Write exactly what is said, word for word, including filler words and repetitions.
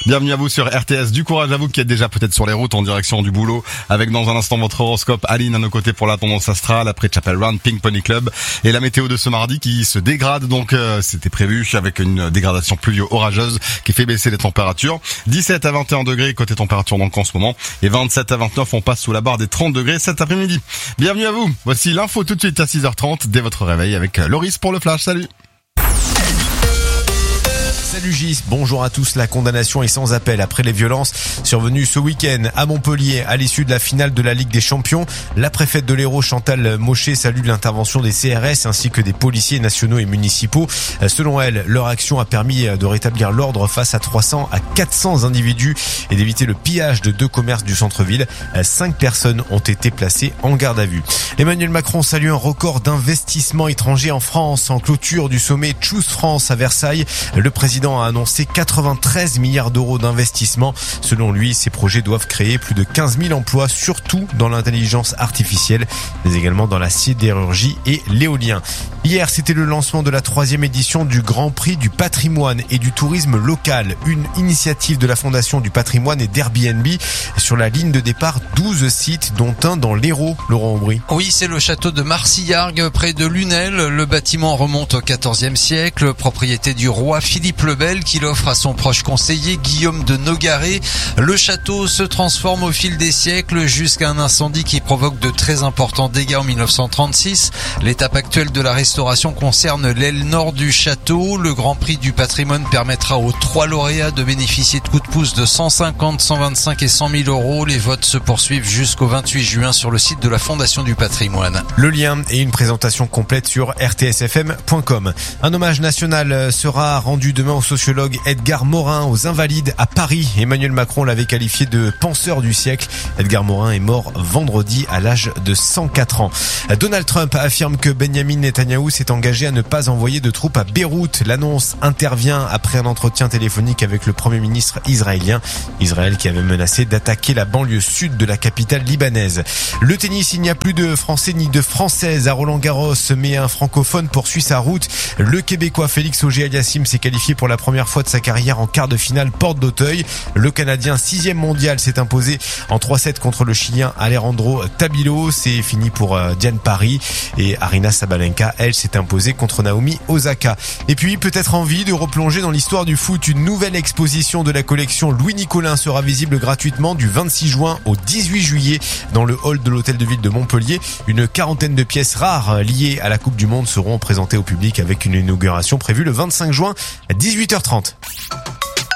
Bienvenue à vous sur R T S. Du courage à vous qui êtes déjà peut-être sur les routes en direction du boulot. Avec dans un instant votre horoscope. Aline à nos côtés pour la tendance astrale. Après Chapel Round, Pink Pony Club. Et la météo de ce mardi qui se dégrade. Donc euh, c'était prévu avec une dégradation pluvio-orageuse qui fait baisser les températures. dix-sept à vingt et un degrés côté température donc en ce moment. Et vingt-sept à vingt-neuf, on passe sous la barre des trente degrés cet après-midi. Bienvenue à vous. Voici l'info tout de suite à six heures trente dès votre réveil avec Loris pour le flash. Salut. Salut Gis, bonjour à tous. La condamnation est sans appel après les violences survenues ce week-end à Montpellier à l'issue de la finale de la Ligue des Champions. La préfète de l'Hérault, Chantal Mochet, salue l'intervention des C R S ainsi que des policiers nationaux et municipaux. Selon elle, leur action a permis de rétablir l'ordre face à trois cents à quatre cents individus et d'éviter le pillage de deux commerces du centre-ville. Cinq personnes ont été placées en garde à vue. Emmanuel Macron salue un record d'investissement étranger en France en clôture du sommet Choose France à Versailles. Le président a annoncé quatre-vingt-treize milliards d'euros d'investissement. Selon lui, ces projets doivent créer plus de quinze mille emplois, surtout dans l'intelligence artificielle, mais également dans la sidérurgie et l'éolien. Hier, c'était le lancement de la troisième édition du Grand Prix du patrimoine et du tourisme local, une initiative de la Fondation du patrimoine et d'Airbnb. Sur la ligne de départ, douze sites, dont un dans l'Hérault, Laurent Aubry. Oui, c'est le château de Marcillargues, près de Lunel. Le bâtiment remonte au quatorzième siècle, propriété du roi Philippe le Bel, qui l'offre à son proche conseiller Guillaume de Nogaret. Le château se transforme au fil des siècles jusqu'à un incendie qui provoque de très importants dégâts en mille neuf cent trente-six. L'étape actuelle de la restauration concerne l'aile nord du château. Le Grand Prix du patrimoine permettra aux trois lauréats de bénéficier de coups de pouce de cent cinquante, cent vingt-cinq et cent mille euros. Les votes se poursuivent jusqu'au vingt-huit juin sur le site de la Fondation du patrimoine. Le lien et une présentation complète sur r t s f m point com. Un hommage national sera rendu demain au sociologue Edgar Morin aux Invalides à Paris. Emmanuel Macron l'avait qualifié de penseur du siècle. Edgar Morin est mort vendredi à l'âge de cent quatre ans. Donald Trump affirme que Benjamin Netanyahou s'est engagé à ne pas envoyer de troupes à Beyrouth. L'annonce intervient après un entretien téléphonique avec le Premier ministre israélien. Israël qui avait menacé d'attaquer la banlieue sud de la capitale libanaise. Le tennis, il n'y a plus de Français ni de Françaises à Roland-Garros, mais un francophone poursuit sa route. Le Québécois Félix Auger-Aliassime s'est qualifié pour la première fois de sa carrière en quart de finale porte d'Auteuil. Le Canadien sixième mondial s'est imposé en trois sept contre le Chilien Alejandro Tabilo. C'est fini pour Diane Paris et Arina Sabalenka, elle s'est imposée contre Naomi Osaka. Et puis peut-être envie de replonger dans l'histoire du foot. Une nouvelle exposition de la collection Louis Nicolin sera visible gratuitement du vingt-six juin au dix-huit juillet dans le hall de l'hôtel de ville de Montpellier. Une quarantaine de pièces rares liées à la Coupe du Monde seront présentées au public avec une inauguration prévue le vingt-cinq juin à dix-huit heures trente.